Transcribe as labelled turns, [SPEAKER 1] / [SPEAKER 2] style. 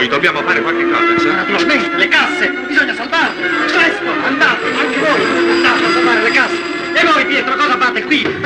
[SPEAKER 1] noi dobbiamo fare qualche cosa, sa?
[SPEAKER 2] Naturalmente, le casse! Bisogna salvarle! Presto! Andate, anche voi! Andate a salvare le casse! E voi, Pietro, cosa fate qui?